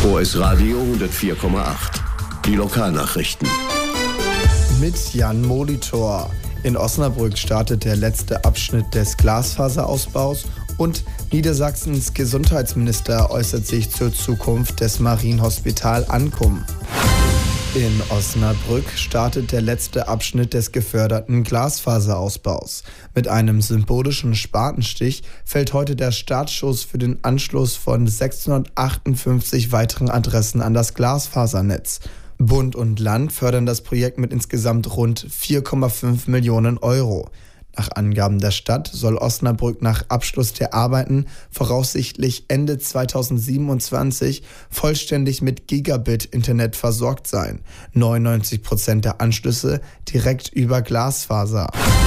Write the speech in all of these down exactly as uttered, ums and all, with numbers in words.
O S Radio hundertvier Komma acht. Die Lokalnachrichten. Mit Jan Molitor. In Osnabrück startet der letzte Abschnitt des Glasfaserausbaus und Niedersachsens Gesundheitsminister äußert sich zur Zukunft des Marienhospital Ankum. In Osnabrück startet der letzte Abschnitt des geförderten Glasfaserausbaus. Mit einem symbolischen Spatenstich fällt heute der Startschuss für den Anschluss von sechshundertachtundfünfzig weiteren Adressen an das Glasfasernetz. Bund und Land fördern das Projekt mit insgesamt rund vier Komma fünf Millionen Euro. Nach Angaben der Stadt soll Osnabrück nach Abschluss der Arbeiten voraussichtlich Ende zweitausendsiebenundzwanzig vollständig mit Gigabit-Internet versorgt sein. neunundneunzig Prozent der Anschlüsse direkt über Glasfaser.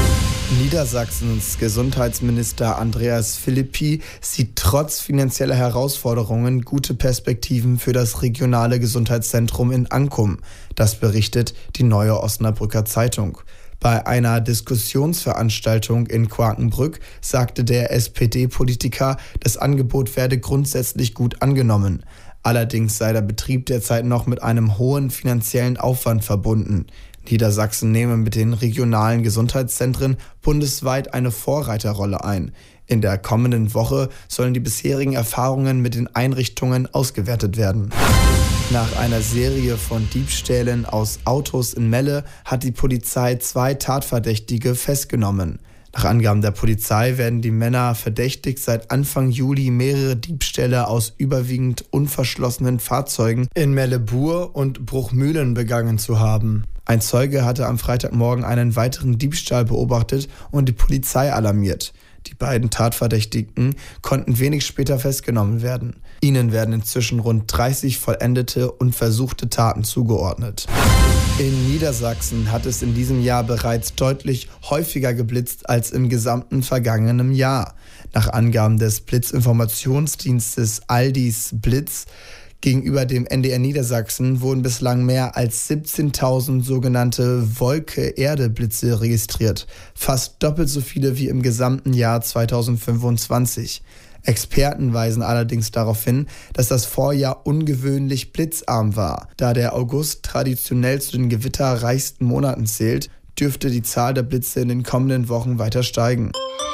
Niedersachsens Gesundheitsminister Andreas Philippi sieht trotz finanzieller Herausforderungen gute Perspektiven für das regionale Gesundheitszentrum in Ankum. Das berichtet die Neue Osnabrücker Zeitung. Bei einer Diskussionsveranstaltung in Quakenbrück sagte der S P D-Politiker, das Angebot werde grundsätzlich gut angenommen. Allerdings sei der Betrieb derzeit noch mit einem hohen finanziellen Aufwand verbunden. Niedersachsen nehme mit den regionalen Gesundheitszentren bundesweit eine Vorreiterrolle ein. In der kommenden Woche sollen die bisherigen Erfahrungen mit den Einrichtungen ausgewertet werden. Nach einer Serie von Diebstählen aus Autos in Melle hat die Polizei zwei Tatverdächtige festgenommen. Nach Angaben der Polizei werden die Männer verdächtigt, seit Anfang Juli mehrere Diebstähle aus überwiegend unverschlossenen Fahrzeugen in Melle-Bur und Bruchmühlen begangen zu haben. Ein Zeuge hatte am Freitagmorgen einen weiteren Diebstahl beobachtet und die Polizei alarmiert. Die beiden Tatverdächtigen konnten wenig später festgenommen werden. Ihnen werden inzwischen rund dreißig vollendete und versuchte Taten zugeordnet. In Niedersachsen hat es in diesem Jahr bereits deutlich häufiger geblitzt als im gesamten vergangenen Jahr. Nach Angaben des Blitzinformationsdienstes Aldis Blitz gegenüber dem N D R Niedersachsen wurden bislang mehr als siebzehntausend sogenannte Wolke-Erde-Blitze registriert. Fast doppelt so viele wie im gesamten Jahr zweitausendfünfundzwanzig. Experten weisen allerdings darauf hin, dass das Vorjahr ungewöhnlich blitzarm war. Da der August traditionell zu den gewitterreichsten Monaten zählt, dürfte die Zahl der Blitze in den kommenden Wochen weiter steigen.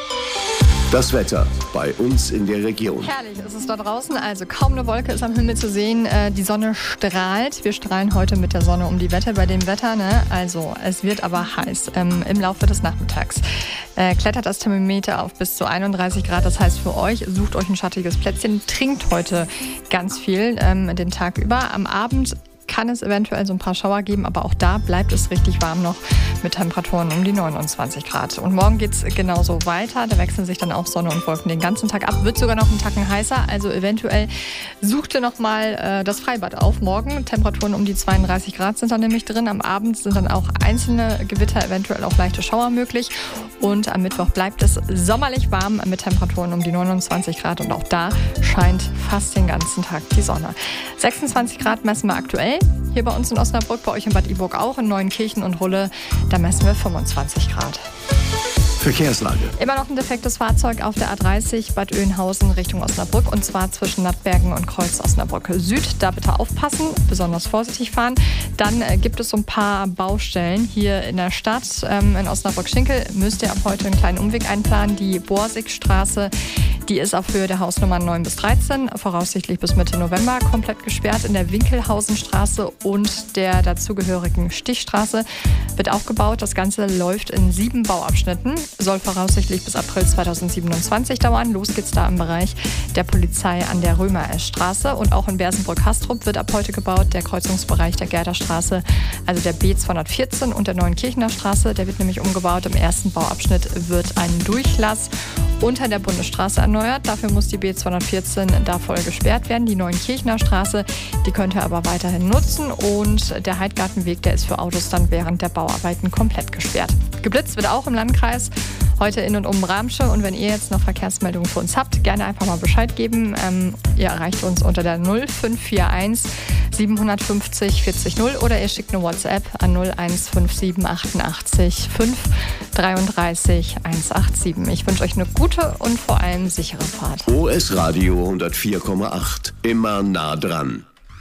Das Wetter bei uns in der Region. Herrlich ist es da draußen, also kaum eine Wolke ist am Himmel zu sehen. Äh, die Sonne strahlt. Wir strahlen heute mit der Sonne um die Wette bei dem Wetter. Ne? Also es wird aber heiß ähm, im Laufe des Nachmittags. Äh, klettert das Thermometer auf bis zu einunddreißig Grad. Das heißt für euch, sucht euch ein schattiges Plätzchen. Trinkt heute ganz viel ähm, den Tag über. Am Abend kann es eventuell so ein paar Schauer geben, aber auch da bleibt es richtig warm noch mit Temperaturen um die neunundzwanzig Grad. Und morgen geht es genauso weiter. Da wechseln sich dann auch Sonne und Wolken den ganzen Tag ab. Wird sogar noch einen Tacken heißer. Also eventuell sucht ihr noch mal äh, das Freibad auf morgen. Temperaturen um die zweiunddreißig Grad sind dann nämlich drin. Am Abend sind dann auch einzelne Gewitter, eventuell auch leichte Schauer möglich. Und am Mittwoch bleibt es sommerlich warm mit Temperaturen um die neunundzwanzig Grad. Und auch da scheint fast den ganzen Tag die Sonne. sechsundzwanzig Grad messen wir aktuell. Hier bei uns in Osnabrück, bei euch in Bad Iburg auch, in Neuenkirchen und Rulle, da messen wir fünfundzwanzig Grad. Verkehrslage. Immer noch ein defektes Fahrzeug auf der A dreißig Bad Oeynhausen Richtung Osnabrück und zwar zwischen Nattbergen und Kreuz Osnabrück Süd. Da bitte aufpassen, besonders vorsichtig fahren. Dann äh, gibt es so ein paar Baustellen hier in der Stadt. Ähm, in Osnabrück-Schinkel müsst ihr ab heute einen kleinen Umweg einplanen. Die Borsigstraße, die ist auf Höhe der Hausnummern neun bis dreizehn, voraussichtlich bis Mitte November komplett gesperrt. In der Winkelhausenstraße und der dazugehörigen Stichstraße wird aufgebaut. Das Ganze läuft in sieben Bauabschnitten. Soll voraussichtlich bis April zweitausendsiebenundzwanzig dauern. Los geht's da im Bereich der Polizei an der Römer-Esch-Straße. Und auch in Bersenbrück-Hastrup wird ab heute gebaut. Der Kreuzungsbereich der Gerderstraße, also der B zweihundertvierzehn und der Neuenkirchener Straße, der wird nämlich umgebaut. Im ersten Bauabschnitt wird ein Durchlass unter der Bundesstraße erneuert. Dafür muss die B zweihundertvierzehn da voll gesperrt werden. Die Neuenkirchener Straße, die könnt ihr aber weiterhin nutzen. Und der Heidgartenweg, der ist für Autos dann während der Bauarbeiten komplett gesperrt. Geblitzt wird auch im Landkreis. Heute in und um Bramsche. Und wenn ihr jetzt noch Verkehrsmeldungen für uns habt, gerne einfach mal Bescheid geben. Ähm, ihr erreicht uns unter der null fünf vier eins siebenhundertfünfzig vierzig null oder ihr schickt eine WhatsApp an null eins fünf sieben achtundachtzig fünf dreiunddreißig hundertsiebenundachtzig. Ich wünsche euch eine gute und vor allem sichere Fahrt. O S Radio hundertvier Komma acht. Immer nah dran.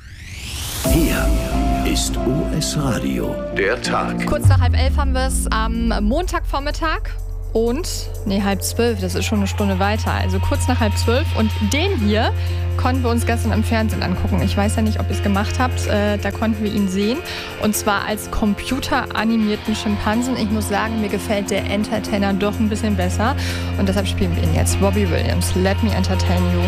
Hier ist U S Radio, der Tag. Kurz nach halb elf haben wir es am Montagvormittag. Und, nee, halb zwölf, das ist schon eine Stunde weiter. Also kurz nach halb zwölf. Und den hier konnten wir uns gestern im Fernsehen angucken. Ich weiß ja nicht, ob ihr es gemacht habt. Äh, da konnten wir ihn sehen. Und zwar als computeranimierten Schimpansen. Ich muss sagen, mir gefällt der Entertainer doch ein bisschen besser. Und deshalb spielen wir ihn jetzt. Robbie Williams, Let Me Entertain You.